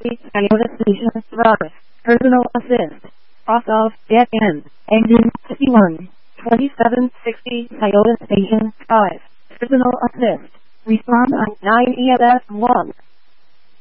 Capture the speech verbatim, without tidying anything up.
sixty, Toyota Station, Progress, Personal Assist, off of, get in, engine, fifty-one, twenty-seven sixty, Toyota Station, five, Personal Assist, respond on nine E M S one.